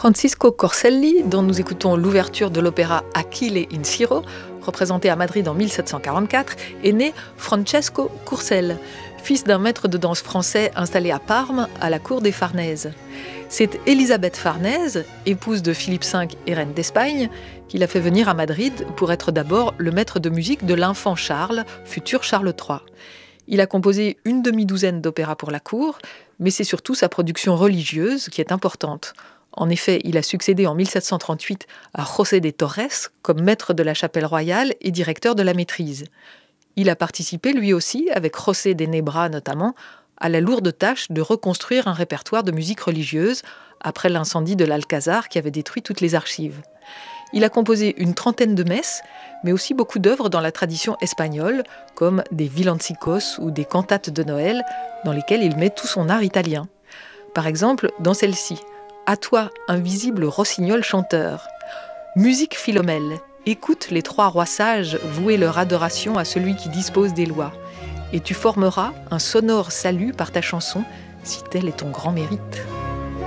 Francisco Corselli, dont nous écoutons l'ouverture de l'opéra Achille in Ciro, représenté à Madrid en 1744, est né Francesco Courcelles, fils d'un maître de danse français installé à Parme, à la cour des Farnèse. C'est Élisabeth Farnèse, épouse de Philippe V et reine d'Espagne, qui l'a fait venir à Madrid pour être d'abord le maître de musique de l'infant Charles, futur Charles III. Il a composé une demi-douzaine d'opéras pour la cour, mais c'est surtout sa production religieuse qui est importante. En effet, il a succédé en 1738 à José de Torres comme maître de la chapelle royale et directeur de la maîtrise. Il a participé lui aussi, avec José de Nebra notamment, à la lourde tâche de reconstruire un répertoire de musique religieuse après l'incendie de l'Alcazar qui avait détruit toutes les archives. Il a composé une trentaine de messes, mais aussi beaucoup d'œuvres dans la tradition espagnole, comme des villancicos ou des cantates de Noël, dans lesquelles il met tout son art italien. Par exemple, dans celle-ci, « À toi, invisible rossignol chanteur ». Musique Philomèle, écoute les trois rois sages vouer leur adoration à celui qui dispose des lois. Et tu formeras un sonore salut par ta chanson, si tel est ton grand mérite.